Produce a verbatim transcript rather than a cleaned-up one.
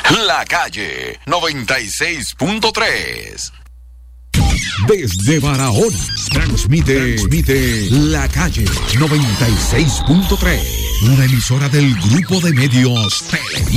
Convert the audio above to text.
La Calle noventa y seis punto tres. Desde Barahona, transmite, transmite La Calle noventa y seis punto tres. Una emisora del Grupo de Medios Televisa.